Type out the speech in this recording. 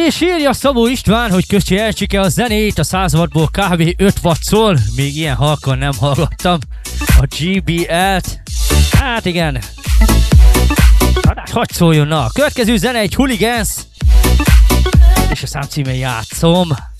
És írja Szabó István, hogy köszi Elcsike a zenét, a 100 wattból kb. 5 watt szól. Még ilyen halkan nem hallgattam a GBL-t. Hát igen. Hát hogy szóljon, na. A következő zene egy Hooligans. És a számcímen játszom.